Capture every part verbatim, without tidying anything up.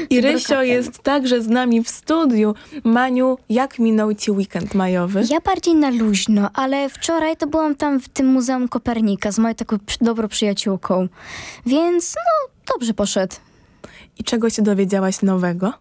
I Rysio jest także z nami w studiu. Maniu, jak minął ci weekend majowy? Ja bardziej na luźno, ale wczoraj to byłam tam w tym Muzeum Kopernika z moją taką przy- dobrą przyjaciółką. Więc no, dobrze poszedł. I czego się dowiedziałaś nowego?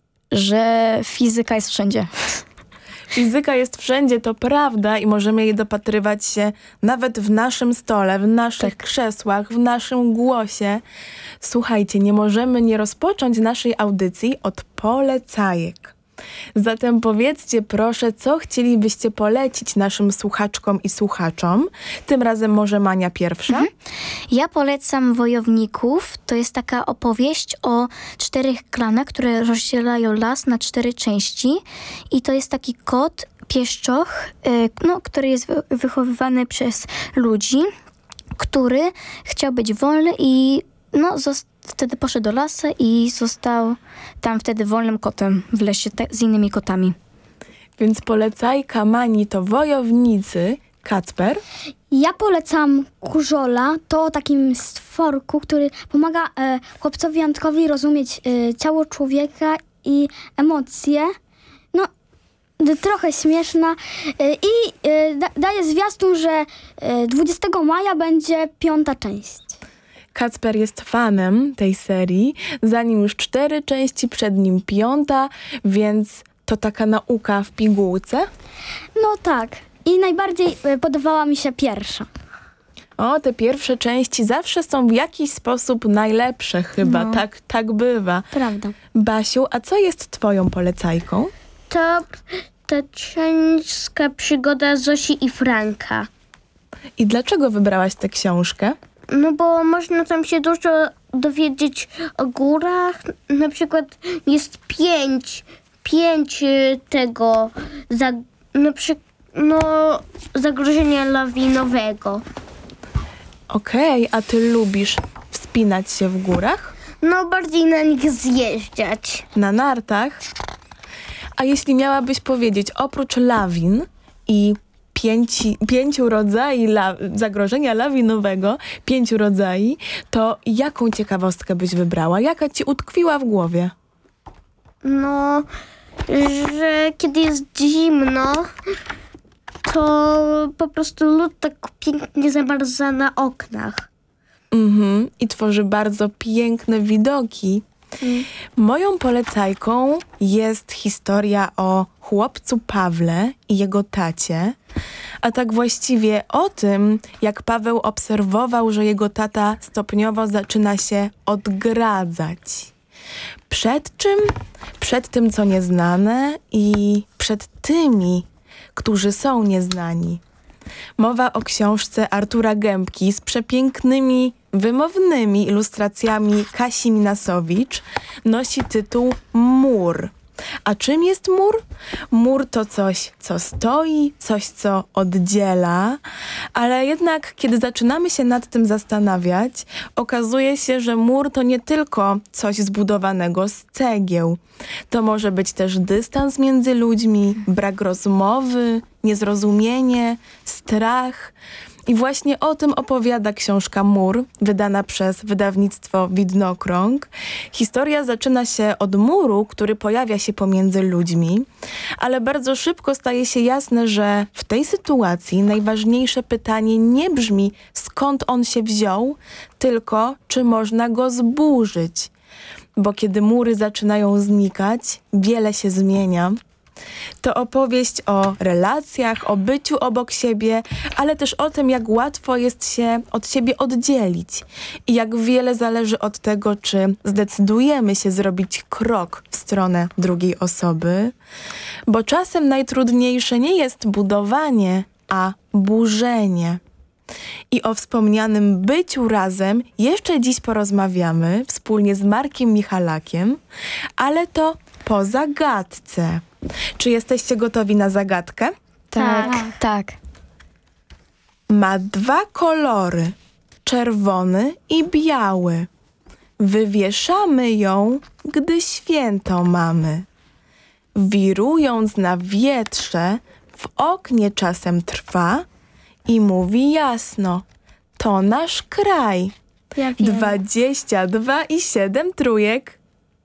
Że fizyka jest wszędzie. Fizyka jest wszędzie, to prawda, i możemy jej dopatrywać się nawet w naszym stole, w naszych Tak. krzesłach, w naszym głosie. Słuchajcie, nie możemy nie rozpocząć naszej audycji od polecajek. Zatem powiedzcie proszę, co chcielibyście polecić naszym słuchaczkom i słuchaczom. Tym razem może Mania pierwsza. Mhm. Ja polecam Wojowników. To jest taka opowieść o czterech klanach, które rozdzielają las na cztery części. I to jest taki kot, pieszczoch, y, no, który jest wy- wychowywany przez ludzi, który chciał być wolny i no, zost- wtedy poszedł do lasu i został tam wtedy wolnym kotem w lesie te- z innymi kotami. Więc polecajka Mani to Wojownicy. Kacper? Ja polecam Kurzola, to o takim stworku, który pomaga e, chłopcowi Antkowi rozumieć e, ciało człowieka i emocje. No, d- trochę śmieszna. E, I e, da, daje zwiastun, że e, dwudziestego maja będzie piąta część. Kacper jest fanem tej serii. Za nim już cztery części, przed nim piąta, więc to taka nauka w pigułce. No tak. I najbardziej e, podobała mi się pierwsza. O, te pierwsze części zawsze są w jakiś sposób najlepsze chyba. No. Tak, tak bywa. Prawda. Basiu, a co jest twoją polecajką? To taczeńska przygoda Zosi i Franka. I dlaczego wybrałaś tę książkę? No bo można tam się dużo dowiedzieć o górach. Na przykład jest pięć, pięć y, tego, za, na przykład, no, zagrożenia lawinowego. Okej, a ty lubisz wspinać się w górach? No bardziej na nich zjeżdżać. Na nartach? A jeśli miałabyś powiedzieć, oprócz lawin i pięci, pięciu rodzajów la, zagrożenia lawinowego, pięciu rodzajów, to jaką ciekawostkę byś wybrała? Jaka ci utkwiła w głowie? No, że kiedy jest zimno, to po prostu lód tak pięknie zamarza na oknach. Mhm. I tworzy bardzo piękne widoki. Mm. Moją polecajką jest historia o chłopcu Pawle i jego tacie, a tak właściwie o tym, jak Paweł obserwował, że jego tata stopniowo zaczyna się odgradzać. Przed czym? Przed tym, co nieznane i przed tymi, którzy są nieznani. Mowa o książce Artura Gębki z przepięknymi, wymownymi ilustracjami Kasi Minasowicz. Nosi tytuł Mur. A czym jest mur? Mur to coś, co stoi, coś, co oddziela, ale jednak, kiedy zaczynamy się nad tym zastanawiać, okazuje się, że mur to nie tylko coś zbudowanego z cegieł. To może być też dystans między ludźmi, brak rozmowy, niezrozumienie, strach. I właśnie o tym opowiada książka Mur, wydana przez wydawnictwo Widnokrąg. Historia zaczyna się od muru, który pojawia się pomiędzy ludźmi, ale bardzo szybko staje się jasne, że w tej sytuacji najważniejsze pytanie nie brzmi, skąd on się wziął, tylko czy można go zburzyć. Bo kiedy mury zaczynają znikać, wiele się zmienia. To opowieść o relacjach, o byciu obok siebie, ale też o tym, jak łatwo jest się od siebie oddzielić i jak wiele zależy od tego, czy zdecydujemy się zrobić krok w stronę drugiej osoby, bo czasem najtrudniejsze nie jest budowanie, a burzenie. I o wspomnianym byciu razem jeszcze dziś porozmawiamy wspólnie z Markiem Michalakiem, ale to po zagadce. Czy jesteście gotowi na zagadkę? Tak, tak. Ma dwa kolory, czerwony i biały. Wywieszamy ją, gdy święto mamy. Wirując na wietrze, w oknie czasem trwa i mówi jasno, to nasz kraj. Ja wiem. Dwadzieścia dwa i siedem trójek.